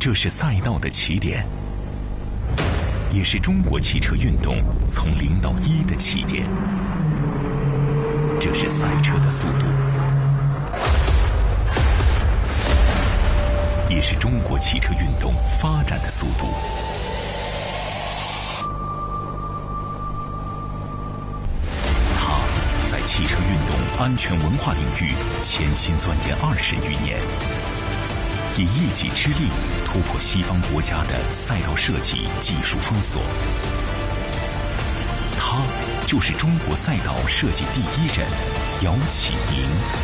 这是赛道的起点，也是中国汽车运动从0到1的起点。这是赛车的速度，也是中国汽车运动发展的速度。他在汽车运动安全文化领域潜心钻研20余年，以一己之力突破西方国家的赛道设计技术封锁。他就是中国赛道设计第一人姚启明。